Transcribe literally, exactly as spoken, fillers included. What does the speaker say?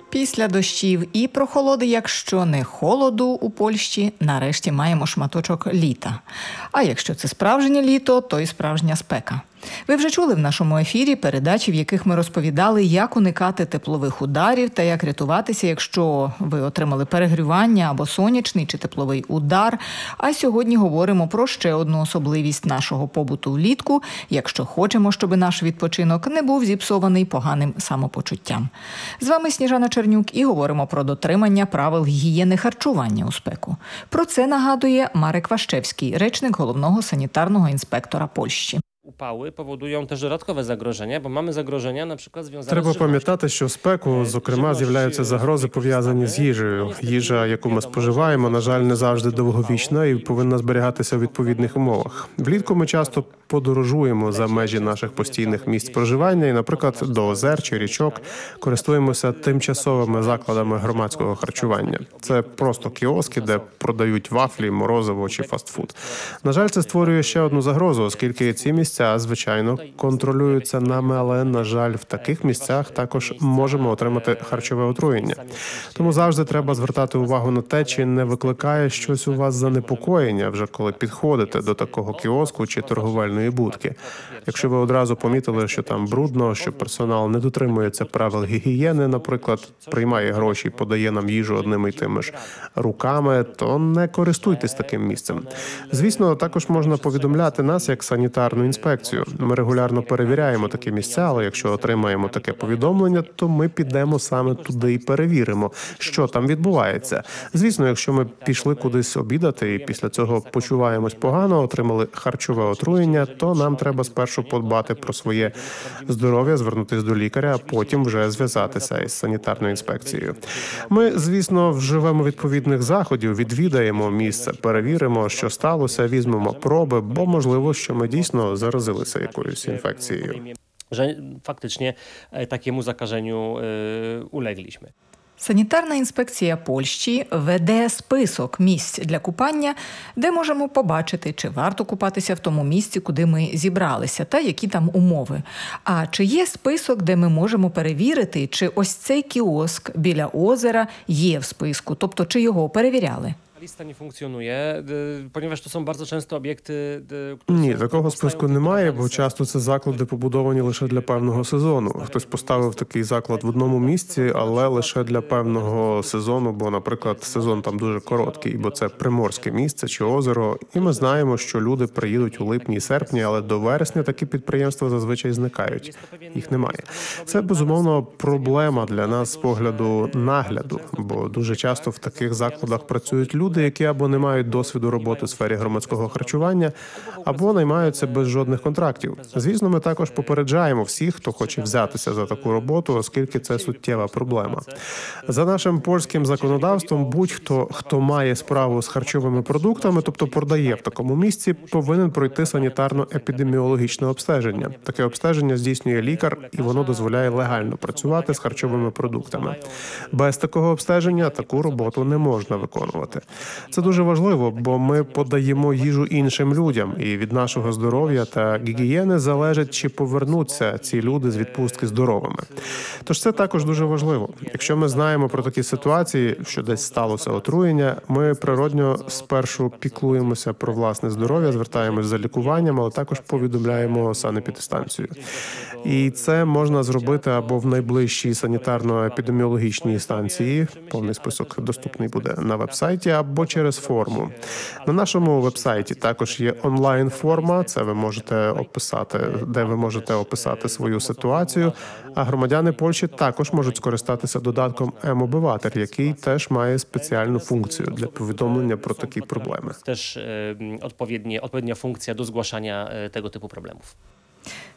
Після дощів і прохолоди, якщо не холоду у Польщі, нарешті маємо шматочок літа. А якщо це справжнє літо, то й справжня спека. Ви вже чули в нашому ефірі передачі, в яких ми розповідали, як уникати теплових ударів та як рятуватися, якщо ви отримали перегрівання або сонячний чи тепловий удар. А сьогодні говоримо про ще одну особливість нашого побуту влітку, якщо хочемо, щоб наш відпочинок не був зіпсований поганим самопочуттям. З вами Сніжана Чернюк і говоримо про дотримання правил гігієни харчування у спеку. Про це нагадує Марек Ващевський, речник головного санітарного інспектора Польщі. Упали поводують теж додаткове загроження, бо маємо загроження, наприклад, зв'язане Треба пам'ятати, що в спеку, зокрема, з'являються загрози, пов'язані з їжею. Їжа, яку ми споживаємо, на жаль, не завжди довговічна і повинна зберігатися у відповідних умовах. Влітку ми часто подорожуємо за межі наших постійних місць проживання і, наприклад, до озер чи річок користуємося тимчасовими закладами громадського харчування. Це просто кіоски, де продають вафлі, морозиво чи фастфуд. На жаль, це створює ще одну загрозу, оскільки ці місця, звичайно, контролюються нами, але, на жаль, в таких місцях також можемо отримати харчове отруєння. Тому завжди треба звертати увагу на те, чи не викликає щось у вас занепокоєння, вже коли підходите до такого кіоску чи торговельної будки. Якщо ви одразу помітили, що там брудно, що персонал не дотримується правил гігієни, наприклад, приймає гроші і подає нам їжу одними й тими ж руками, то не користуйтесь таким місцем. Звісно, також можна повідомляти нас як санітарну інспекцію. Ми регулярно перевіряємо такі місця, але якщо отримаємо таке повідомлення, то ми підемо саме туди і перевіримо, що там відбувається. Звісно, якщо ми пішли кудись обідати і після цього почуваємось погано, отримали харчове отруєння, то нам треба спершу подбати про своє здоров'я, звернутися до лікаря, а потім вже зв'язатися із санітарною інспекцією. Ми, звісно, вживемо відповідних заходів, відвідаємо місце, перевіримо, що сталося, візьмемо проби, бо можливо, що ми дійсно заразилися якоюсь інфекцією. Że faktycznie takiemu zakażeniu ulegliśmy. Санітарна інспекція Польщі веде список місць для купання, де можемо побачити, чи варто купатися в тому місці, куди ми зібралися, та які там умови. А чи є список, де ми можемо перевірити, чи ось цей кіоск біля озера є в списку, тобто чи його перевіряли? Lista nie funkcjonuje, ponieważ to są bardzo często obiekty... Ні, такого списку немає, бо часто це заклади побудовані лише для певного сезону. Хтось поставив такий заклад в одному місці, але лише для певного сезону, бо, наприклад, сезон там дуже короткий, бо це приморське місце чи озеро, і ми знаємо, що люди приїдуть у липні і серпні, але до вересня такі підприємства зазвичай зникають. Їх немає. Це, безумовно, проблема для нас з погляду нагляду, бо дуже часто в таких закладах працюють люди, Люди, які або не мають досвіду роботи в сфері громадського харчування, або наймаються без жодних контрактів. Звісно, ми також попереджаємо всіх, хто хоче взятися за таку роботу, оскільки це суттєва проблема. За нашим польським законодавством, будь-хто, хто має справу з харчовими продуктами, тобто продає в такому місці, повинен пройти санітарно-епідеміологічне обстеження. Таке обстеження здійснює лікар, і воно дозволяє легально працювати з харчовими продуктами. Без такого обстеження таку роботу не можна виконувати. Це дуже важливо, бо ми подаємо їжу іншим людям, і від нашого здоров'я та гігієни залежить, чи повернуться ці люди з відпустки здоровими. Тож це також дуже важливо. Якщо ми знаємо про такі ситуації, що десь сталося отруєння, ми природньо спершу піклуємося про власне здоров'я, звертаємось за лікуванням, але також повідомляємо санепідстанцію. І це можна зробити або в найближчій санітарно-епідеміологічній станції, повний список доступний буде на веб-сайті, або через форму. На нашому веб-сайті також є онлайн-форма, це ви можете описати, де ви можете описати свою ситуацію, а громадяни Польщі також можуть скористатися додатком М-обиватель, який теж має спеціальну функцію для повідомлення про такі проблеми. Теж відповідна функція до згłaszania tego typu problemów.